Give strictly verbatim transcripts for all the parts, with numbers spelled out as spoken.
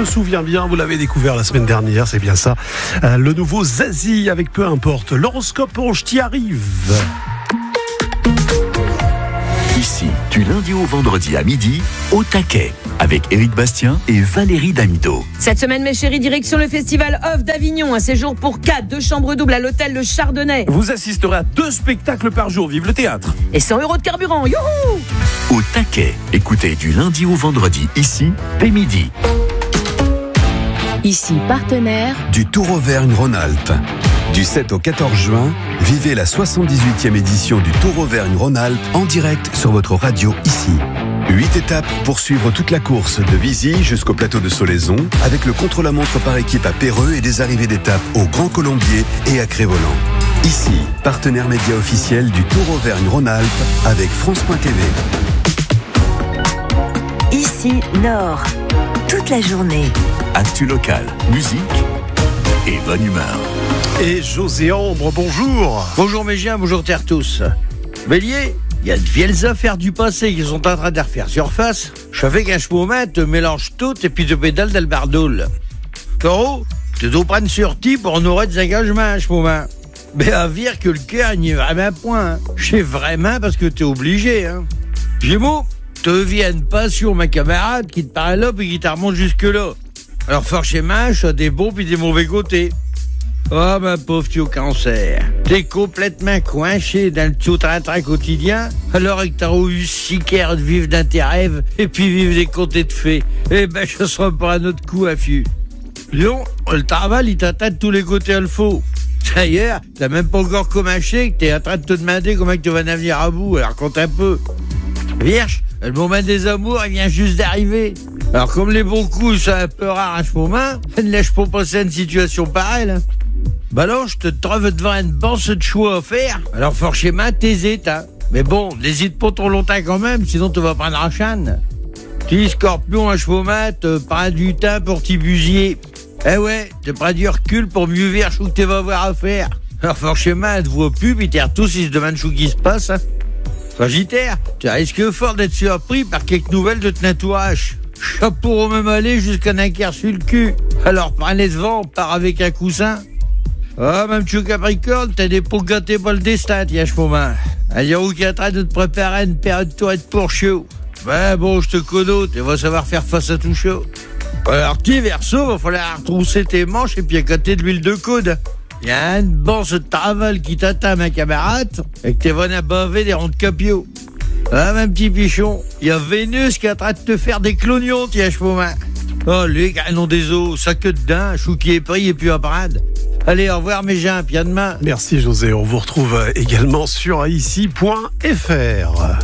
me souviens bien, vous l'avez découvert la semaine dernière, c'est bien ça. Euh, le nouveau Zazie avec Peu importe. L'horoscope Ange t'y arrive. Ici, du lundi au vendredi à midi, au taquet, avec Éric Bastien et Valérie Damido. Cette semaine, mes chéris, direction le festival Off d'Avignon. Un séjour pour quatre, deux chambres doubles à l'hôtel Le Chardonnay. Vous assisterez à deux spectacles par jour. Vive le théâtre. Et cent euros de carburant. Youhou! Au taquet, écoutez du lundi au vendredi, ici, dès midi. Ici, partenaire du Tour Auvergne-Rhône-Alpes. Du sept au quatorze juin, vivez la soixante-dix-huitième édition du Tour Auvergne-Rhône-Alpes en direct sur votre radio ici. Huit étapes pour suivre toute la course de Vizy jusqu'au plateau de Solaison, avec le contre-la-montre par équipe à Péreux et des arrivées d'étapes au Grand Colombier et à Crévolant. Ici, partenaire média officiel du Tour Auvergne-Rhône-Alpes avec France point T V. Ici, Nord. Toute la journée. Actu local, musique et bonne humeur. Et José Ambre, bonjour. Bonjour mes chiens, bonjour terre tous. Bélier, il y a de vieilles affaires du passé qui sont en train de refaire surface. Je fais qu'un chemin te mélange tout et puis te pédale dans le bardoul. Taureau, tu dois prendre surti pour honorer des engagements, chemin. Mais à dire que le cœur n'y est vraiment point. Je sais vraiment parce que t'es obligé. Hein. Gémeaux, te viens une passion, ma camarade, qui te paraît là puis qui te remonte jusque-là. Alors forcément, je as des bons puis des mauvais côtés. Oh, ma pauvre, tu es au cancer. T'es complètement coincé dans le tout train-train quotidien, alors que t'as eu six quarts de vivre dans tes rêves et puis vivre des contes de fées. Eh ben, je serai pas un autre coup affût. Lion, le travail, il t'attend de tous les côtés à le faux. D'ailleurs, t'as même pas encore commencé que t'es en train de te demander comment tu vas en venir à bout, alors compte un peu. Vierge, le moment des amours, il vient juste d'arriver. Alors, comme les bons coups sont un peu rares à ce moment, ne laisse pas passer une situation pareille, hein. Balance, je te trouve devant une banque de choix à faire. Alors forcément, t'hésites, hein. Mais bon, n'hésite pas trop longtemps quand même, sinon tu vas prendre un chan. Tu scorpion à chemin, te prends du temps pour t'y busiller. Eh ouais, te prends du recul pour mieux voir ce que tu vas avoir à faire. Alors forcément, elle te voit plus, puis t'es tous, ils se demandent ce qui se passe, hein. Sagittaire, tu risques fort d'être surpris par quelques nouvelles de ton entourage. Ça pourrait même aller jusqu'à un équerre sur le cul. Alors prends-les devant, on part avec un coussin. Ah, oh, même tu Capricorne, t'as des pots gâtés pour le destin, tiens, ce moment. Un zéro qui est en train de te préparer une période de être pour chaud. Ben bon, je te connais, tu vas savoir faire face à tout chaud. Alors, petit Verseau, va falloir retrousser tes manches et puis à côté de l'huile de coude. Il y a une banque de travail qui t'attend, ma camarade, et que t'es venu à baver des ronds de capio. Ah, même petit pichon, il y a Vénus qui est en train de te faire des clognons, tiens, ce moment. Oh, lui, canon des os, ça que dedans, chou qui est pris et puis à parade. Allez, au revoir mes gens, puis à demain. Merci José, on vous retrouve également sur ici point F R.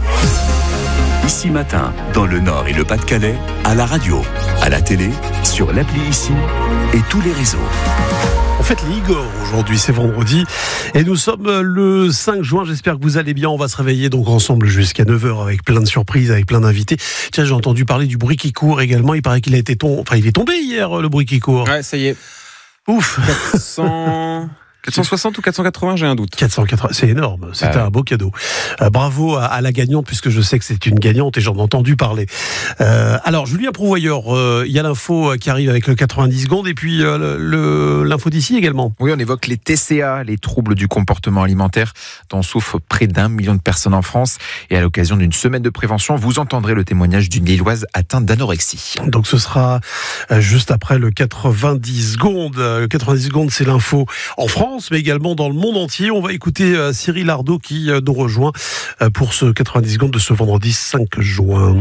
Ici matin, dans le Nord et le Pas-de-Calais, à la radio, à la télé, sur l'appli Ici et tous les réseaux. On fête les Igor aujourd'hui, c'est vendredi et nous sommes le cinq juin, j'espère que vous allez bien, on va se réveiller donc ensemble jusqu'à neuf heures avec plein de surprises, avec plein d'invités. Tiens, j'ai entendu parler du bruit qui court également, il paraît qu'il a été tombé, enfin il est tombé hier le bruit qui court. Ouais, ça y est. Ouf. quatre cents... quatre cent soixante ou quatre cent quatre-vingts, j'ai un doute. quatre cent quatre-vingts, c'est énorme, c'était euh... un beau cadeau. Euh, bravo à, à la gagnante, puisque je sais que c'est une gagnante et j'en ai entendu parler. Euh, alors, Julien Prouvoyeur, il euh, y a l'info qui arrive avec le quatre-vingt-dix secondes et puis euh, le, l'info d'ici également. Oui, on évoque les T C A, les troubles du comportement alimentaire, dont souffrent près d'un million de personnes en France. Et à l'occasion d'une semaine de prévention, vous entendrez le témoignage d'une Lilloise atteinte d'anorexie. Donc ce sera juste après le quatre-vingt-dix secondes. Le quatre-vingt-dix secondes, c'est l'info en France, mais également dans le monde entier. On va écouter euh, Cyril Ardo qui euh, nous rejoint euh, pour ce quatre-vingt-dix secondes de ce vendredi cinq juin.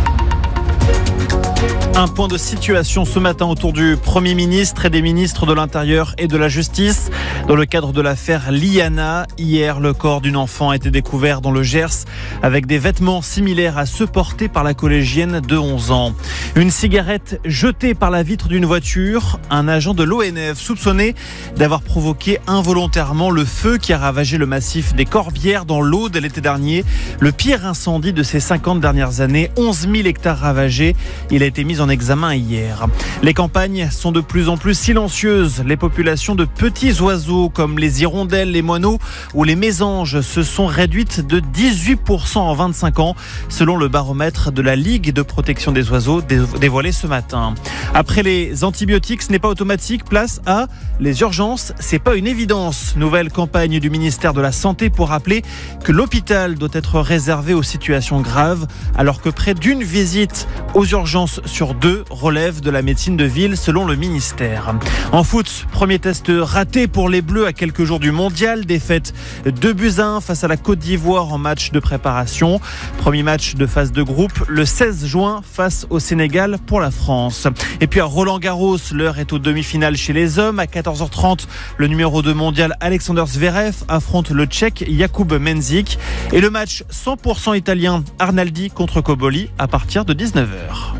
Un point de situation ce matin autour du Premier ministre et des ministres de l'Intérieur et de la Justice. Dans le cadre de l'affaire Liana, hier, le corps d'une enfant a été découvert dans le Gers avec des vêtements similaires à ceux portés par la collégienne de onze ans. Une cigarette jetée par la vitre d'une voiture. Un agent de l'O N F soupçonné d'avoir provoqué involontairement le feu qui a ravagé le massif des Corbières dans l'Aude l'été dernier. Le pire incendie de ces cinquante dernières années, onze mille hectares ravagés. Il a été mis en en examen hier. Les campagnes sont de plus en plus silencieuses. Les populations de petits oiseaux comme les hirondelles, les moineaux ou les mésanges se sont réduites de dix-huit pour cent en vingt-cinq ans, selon le baromètre de la Ligue de protection des oiseaux dévoilé ce matin. Après les antibiotiques, ce n'est pas automatique. Place à les urgences, c'est pas une évidence. Nouvelle campagne du ministère de la Santé pour rappeler que l'hôpital doit être réservé aux situations graves, alors que près d'une visite aux urgences sur deux relève de la médecine de ville, selon le ministère. En foot, premier test raté pour les Bleus à quelques jours du mondial. Défaite deux buts à un face à la Côte d'Ivoire en match de préparation. Premier match de phase de groupe le seize juin face au Sénégal pour la France. Et puis à Roland-Garros, l'heure est aux demi-finales chez les hommes. À quatorze heures trente, le numéro deux mondial Alexander Zverev affronte le Tchèque Jakub Mensik. Et le match cent pour cent italien Arnaldi contre Koboli à partir de dix-neuf heures.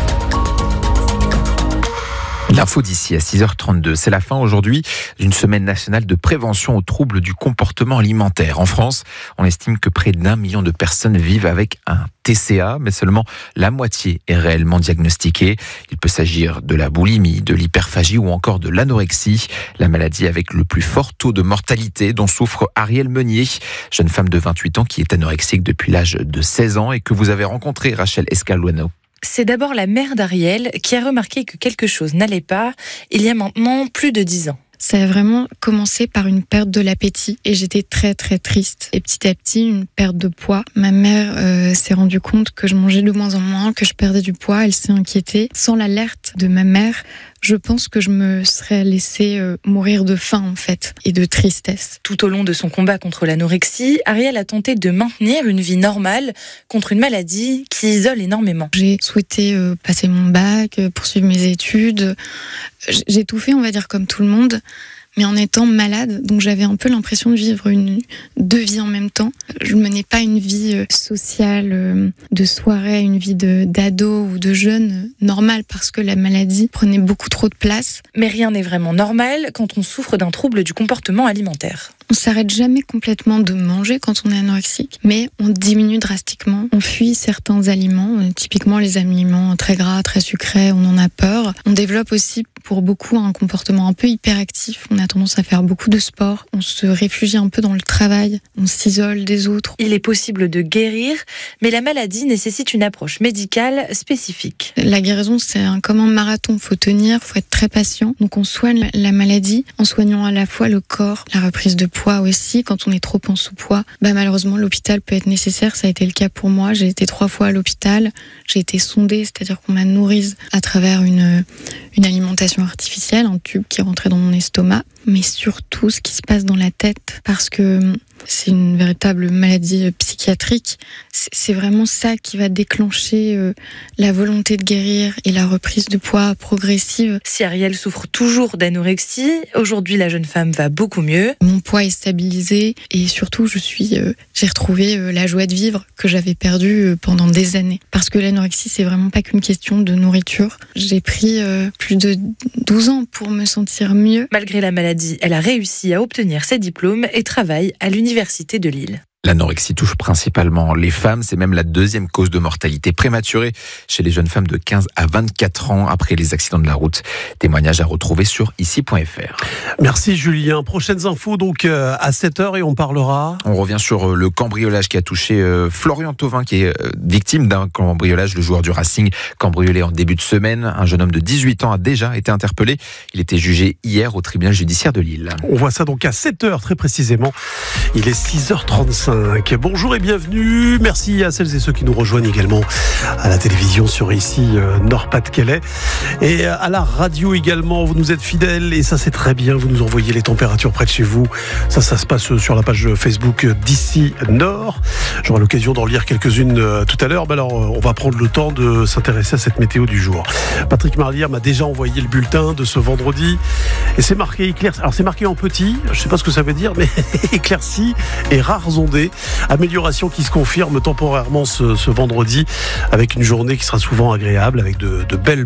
L'info d'ici à six heures trente-deux. C'est la fin aujourd'hui d'une semaine nationale de prévention aux troubles du comportement alimentaire. En France, on estime que près d'un million de personnes vivent avec un T C A, mais seulement la moitié est réellement diagnostiquée. Il peut s'agir de la boulimie, de l'hyperphagie ou encore de l'anorexie, la maladie avec le plus fort taux de mortalité dont souffre Ariel Meunier, jeune femme de vingt-huit ans qui est anorexique depuis l'âge de seize ans et que vous avez rencontré, Rachel Escaluano. C'est d'abord la mère d'Ariel qui a remarqué que quelque chose n'allait pas il y a maintenant plus de dix ans. Ça a vraiment commencé par une perte de l'appétit et j'étais très très triste. Et petit à petit, une perte de poids. Ma mère euh, s'est rendue compte que je mangeais de moins en moins, que je perdais du poids. Elle s'est inquiétée. Sans l'alerte de ma mère, je pense que je me serais laissée euh, mourir de faim en fait et de tristesse. Tout au long de son combat contre l'anorexie, Ariel a tenté de maintenir une vie normale contre une maladie qui isole énormément. J'ai souhaité euh, passer mon bac, euh, poursuivre mes études. J'ai tout fait, on va dire, comme tout le monde, mais en étant malade. Donc j'avais un peu l'impression de vivre une, deux vies en même temps. Je menais pas une vie sociale, de soirée, une vie de, d'ado ou de jeune normale parce que la maladie prenait beaucoup trop de place. Mais rien n'est vraiment normal quand on souffre d'un trouble du comportement alimentaire. On s'arrête jamais complètement de manger quand on est anorexique, mais on diminue drastiquement. On fuit certains aliments, typiquement les aliments très gras, très sucrés, on en a peur. On développe aussi pour beaucoup un comportement un peu hyperactif. On a tendance à faire beaucoup de sport, on se réfugie un peu dans le travail, on s'isole des autres. Il est possible de guérir, mais la maladie nécessite une approche médicale spécifique. La guérison, c'est un, comme un marathon, faut tenir, faut être très patient. Donc on soigne la maladie en soignant à la fois le corps, la reprise de poids aussi. Quand on est trop en sous-poids, bah malheureusement l'hôpital peut être nécessaire. Ça a été le cas pour moi. J'ai été trois fois à l'hôpital. J'ai été sondée, c'est-à-dire qu'on m'a nourrie à travers une, une alimentation artificielle, un tube qui rentrait dans mon estomac. Mais surtout ce qui se passe dans la tête, parce que c'est une véritable maladie psychiatrique. C'est vraiment ça qui va déclencher euh, la volonté de guérir et la reprise de poids progressive. Si Ariel souffre toujours d'anorexie, aujourd'hui la jeune femme va beaucoup mieux. Mon poids est stabilisé et surtout je suis, euh, j'ai retrouvé euh, la joie de vivre que j'avais perdue euh, pendant des années. Parce que l'anorexie, c'est vraiment pas qu'une question de nourriture. J'ai pris euh, plus de douze ans pour me sentir mieux. Malgré la maladie, elle a réussi à obtenir ses diplômes et travaille à l'Université de Lille. L'anorexie touche principalement les femmes. C'est même la deuxième cause de mortalité prématurée chez les jeunes femmes de quinze à vingt-quatre ans après les accidents de la route. Témoignage à retrouver sur ici point f r. Merci Julien. Prochaines infos donc euh, à sept heures et on parlera... On revient sur euh, le cambriolage qui a touché euh, Florian Thauvin qui est euh, victime d'un cambriolage. Le joueur du Racing cambriolé en début de semaine. Un jeune homme de dix-huit ans a déjà été interpellé. Il était jugé hier au tribunal judiciaire de Lille. On voit ça donc à sept heures très précisément. Il est six heures trente-cinq. Bonjour et bienvenue. Merci à celles et ceux qui nous rejoignent également à la télévision sur ici euh, Nord-Pas-de-Calais et à la radio également. Vous nous êtes fidèles et ça c'est très bien. Vous nous envoyez les températures près de chez vous. Ça, ça se passe sur la page Facebook d'ici Nord. J'aurai l'occasion d'en lire quelques-unes euh, tout à l'heure. Mais alors, euh, on va prendre le temps de s'intéresser à cette météo du jour. Patrick Marlière m'a déjà envoyé le bulletin de ce vendredi et c'est marqué éclairci. Alors c'est marqué en petit. Je sais pas ce que ça veut dire, mais éclairci et rares ondées. Amélioration qui se confirme temporairement ce, ce vendredi avec une journée qui sera souvent agréable avec de, de belles périodes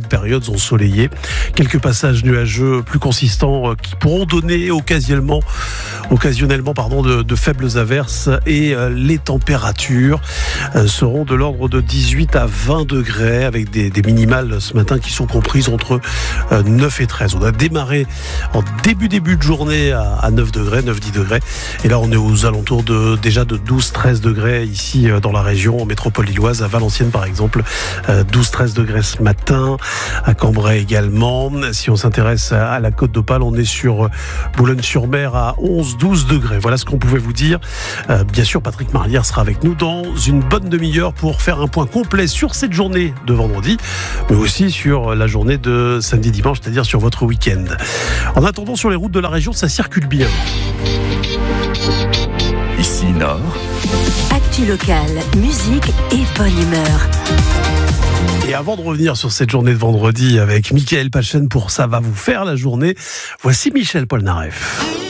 périodes ensoleillées. Quelques passages nuageux plus consistants qui pourront donner occasionnellement, occasionnellement pardon, de, de faibles averses et euh, les températures euh, seront de l'ordre de dix-huit à vingt degrés avec des, des minimales ce matin qui sont comprises entre euh, neuf et treize. On a démarré en début début de journée à, à neuf degrés, neuf dix degrés et là on est aux alentours de déjà de douze treize degrés ici euh, dans la région, en métropole lilloise, à Valenciennes par exemple, euh, douze treize degrés ce matin, à Cambrai également. Si on s'intéresse à, à la Côte d'Opale, on est sur euh, Boulogne-sur-Mer à onze douze degrés. Voilà ce qu'on pouvait vous dire. Euh, bien sûr, Patrick Marlière sera avec nous dans une bonne demi-heure pour faire un point complet sur cette journée de vendredi, mais aussi sur la journée de samedi-dimanche, c'est-à-dire sur votre week-end. En attendant, sur les routes de la région, ça circule bien. Ici Nord. Actu locale, musique et bonne humeur. Et avant de revenir sur cette journée de vendredi avec Mickaël Pachen pour Ça va vous faire la journée, voici Michel Polnareff.